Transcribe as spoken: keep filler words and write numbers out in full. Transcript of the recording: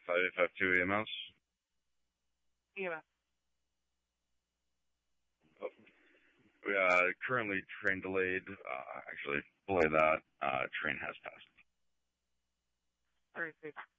five eight five two E M S. E M S. Oh. We uh, currently train delayed. Uh, actually, below that, uh, train has passed. All right, thanks.